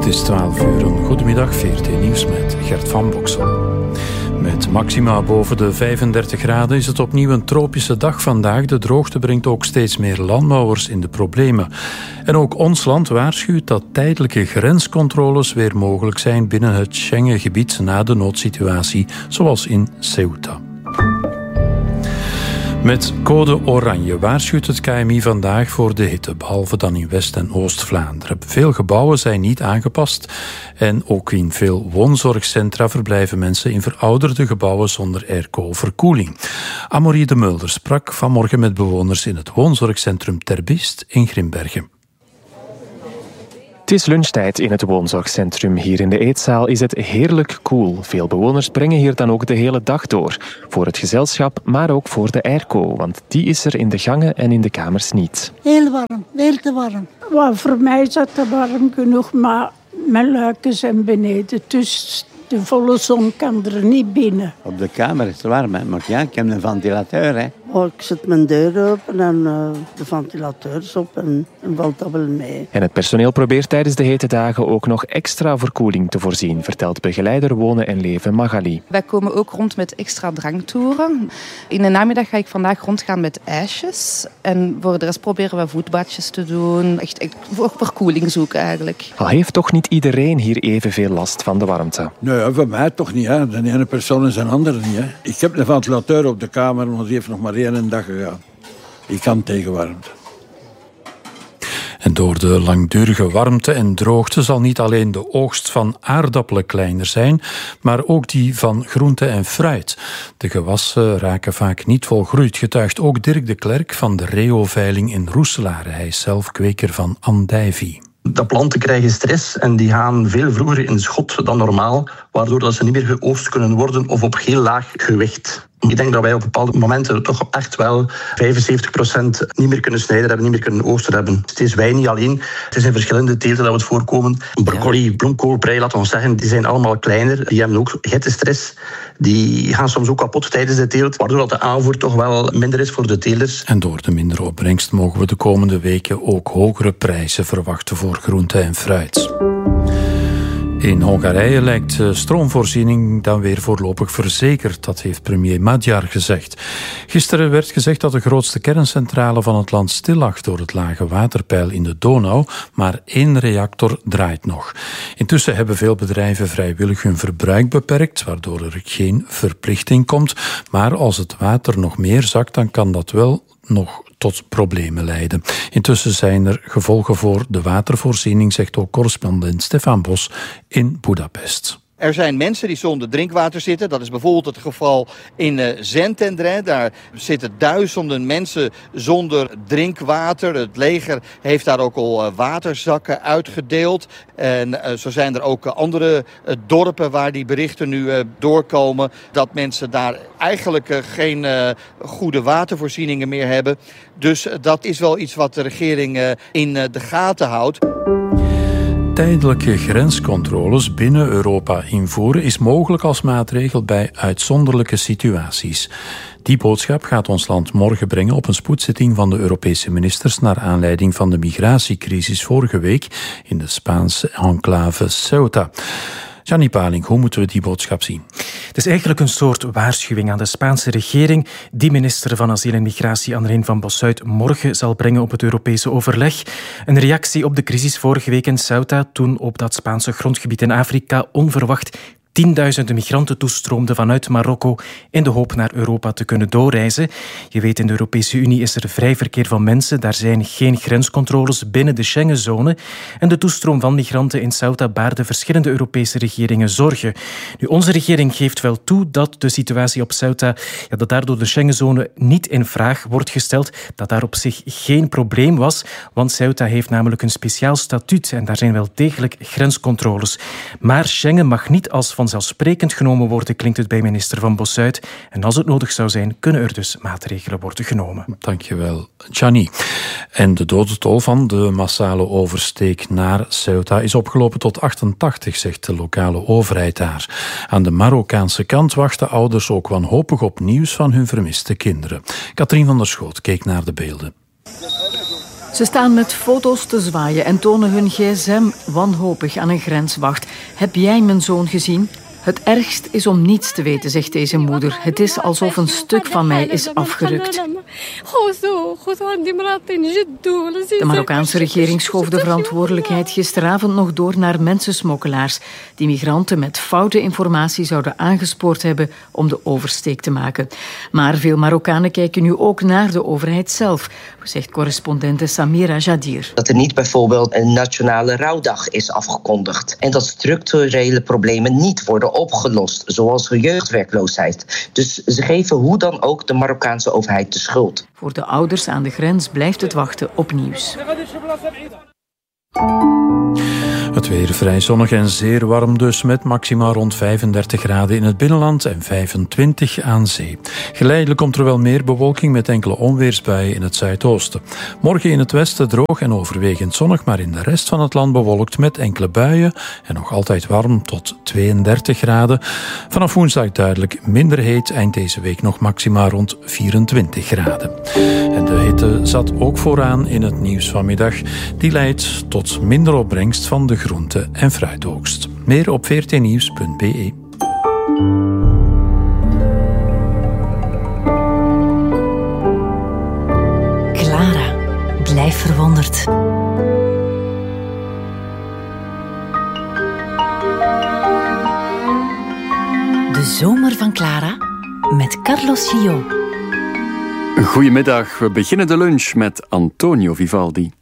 is 12 uur. Een goedemiddag, VRT Nieuws met Gert van Boksel. Met maxima boven de 35 graden is het opnieuw een tropische dag vandaag. De droogte brengt ook steeds meer landbouwers in de problemen. En ook ons land waarschuwt dat tijdelijke grenscontroles weer mogelijk zijn binnen het Schengengebied na de noodsituatie, zoals in Ceuta. Met code oranje waarschuwt het KMI vandaag voor de hitte, behalve dan in West- en Oost-Vlaanderen. Veel gebouwen zijn niet aangepast en ook in veel woonzorgcentra verblijven mensen in verouderde gebouwen zonder airco-verkoeling. Amorie de Mulder sprak vanmorgen met bewoners in het woonzorgcentrum Ter Biest in Grimbergen. Het is lunchtijd in het woonzorgcentrum. Hier in de eetzaal is het heerlijk koel. Veel bewoners brengen hier dan ook de hele dag door. Voor het gezelschap, maar ook voor de airco. Want die is er in de gangen en in de kamers niet. Heel warm, veel te warm. Well, voor mij is het warm genoeg, maar mijn luiken zijn beneden. Dus de volle zon kan er niet binnen. Op de kamer is het warm, hè? Maar ja, ik heb een ventilateur. Hè? Oh, ik zet mijn deur open en de ventilateur is op en valt dat wel mee. En het personeel probeert tijdens de hete dagen ook nog extra verkoeling te voorzien, vertelt begeleider Wonen en Leven Magali. Wij komen ook rond met extra dranktoeren. In de namiddag ga ik vandaag rondgaan met ijsjes. En voor de rest proberen we voetbadjes te doen. Echt voor verkoeling zoeken eigenlijk. Al heeft toch niet iedereen hier evenveel last van de warmte? Nee, voor mij toch niet. Hè. De ene persoon is een andere niet. Hè. Ik heb een ventilateur op de kamer, maar die heeft nog maar 1 dag gegaan. Ik kan tegen warmte. En door de langdurige warmte en droogte zal niet alleen de oogst van aardappelen kleiner zijn, maar ook die van groente en fruit. De gewassen raken vaak niet volgroeid, getuigt ook Dirk de Klerk van de Reo-veiling in Roeselare. Hij is zelf kweker van andijvie. De planten krijgen stress en die gaan veel vroeger in schot dan normaal, waardoor dat ze niet meer geoogst kunnen worden of op heel laag gewicht. Ik denk dat wij op bepaalde momenten toch echt wel 75% niet meer kunnen snijden hebben, niet meer kunnen oogsten hebben. Het is wij niet alleen. Het is in verschillende teelten dat we het voorkomen. Broccoli, bloemkool, prei, laten we zeggen, die zijn allemaal kleiner. Die hebben ook hittestress. Die gaan soms ook kapot tijdens de teelt, waardoor dat de aanvoer toch wel minder is voor de telers. En door de mindere opbrengst mogen we de komende weken ook hogere prijzen verwachten voor groente en fruit. In Hongarije lijkt de stroomvoorziening dan weer voorlopig verzekerd. Dat heeft premier Magyar gezegd. Gisteren werd gezegd dat de grootste kerncentrale van het land stil lag door het lage waterpeil in de Donau, maar 1 reactor draait nog. Intussen hebben veel bedrijven vrijwillig hun verbruik beperkt, waardoor er geen verplichting komt. Maar als het water nog meer zakt, dan kan dat wel nog tot problemen leiden. Intussen zijn er gevolgen voor de watervoorziening, zegt ook correspondent Stefan Bos in Budapest. Er zijn mensen die zonder drinkwater zitten. Dat is bijvoorbeeld het geval in Szentendre. Daar zitten duizenden mensen zonder drinkwater. Het leger heeft daar ook al waterzakken uitgedeeld. En zo zijn er ook andere dorpen waar die berichten nu doorkomen, dat mensen daar eigenlijk geen goede watervoorzieningen meer hebben. Dus dat is wel iets wat de regering in de gaten houdt. Tijdelijke grenscontroles binnen Europa invoeren is mogelijk als maatregel bij uitzonderlijke situaties. Die boodschap gaat ons land morgen brengen op een spoedzitting van de Europese ministers naar aanleiding van de migratiecrisis vorige week in de Spaanse enclave Ceuta. Gianni Paling, hoe moeten we die boodschap zien? Het is eigenlijk een soort waarschuwing aan de Spaanse regering die minister van Asiel en Migratie Anne-Reine van Bossuit morgen zal brengen op het Europese overleg. Een reactie op de crisis vorige week in Ceuta, toen op dat Spaanse grondgebied in Afrika onverwacht tienduizenden migranten toestroomden vanuit Marokko in de hoop naar Europa te kunnen doorreizen. Je weet, in de Europese Unie is er vrij verkeer van mensen. Daar zijn geen grenscontroles binnen de Schengenzone. En de toestroom van migranten in Ceuta baarde verschillende Europese regeringen zorgen. Nu, onze regering geeft wel toe dat de situatie op Ceuta, dat daardoor de Schengenzone niet in vraag wordt gesteld, dat daar op zich geen probleem was, want Ceuta heeft namelijk een speciaal statuut en daar zijn wel degelijk grenscontroles. Maar Schengen mag niet als vanzelfsprekend genomen worden, klinkt het bij minister Van Bossuit. En als het nodig zou zijn, kunnen er dus maatregelen worden genomen. Dankjewel, Gianni. En de dodentol van de massale oversteek naar Ceuta is opgelopen tot 88, zegt de lokale overheid daar. Aan de Marokkaanse kant wachten ouders ook wanhopig op nieuws van hun vermiste kinderen. Katrien van der Schoot keek naar de beelden. Ze staan met foto's te zwaaien en tonen hun gsm wanhopig aan een grenswacht. Heb jij mijn zoon gezien? Het ergst is om niets te weten, zegt deze moeder. Het is alsof een stuk van mij is afgerukt. De Marokkaanse regering schoof de verantwoordelijkheid gisteravond nog door naar mensensmokkelaars, die migranten met foute informatie zouden aangespoord hebben om de oversteek te maken. Maar veel Marokkanen kijken nu ook naar de overheid zelf, zegt correspondente Samira Jadir. Dat er niet bijvoorbeeld een nationale rouwdag is afgekondigd en dat structurele problemen niet worden opgelost, zoals jeugdwerkloosheid. Dus ze geven hoe dan ook de Marokkaanse overheid de schuld. Voor de ouders aan de grens blijft het wachten op nieuws. Het weer vrij zonnig en zeer warm dus, met maxima rond 35 graden in het binnenland en 25 aan zee. Geleidelijk komt er wel meer bewolking met enkele onweersbuien in het zuidoosten. Morgen in het westen droog en overwegend zonnig, maar in de rest van het land bewolkt met enkele buien en nog altijd warm tot 32 graden. Vanaf woensdag duidelijk minder heet, eind deze week nog maxima rond 24 graden. En de hitte zat ook vooraan in het nieuws vanmiddag. Die leidt tot minder opbrengst van de groente- en fruitoogst. Meer op vrtnieuws.be. Clara, blijf verwonderd. De zomer van Clara met Carlos Gillot. Goedemiddag, we beginnen de lunch met Antonio Vivaldi.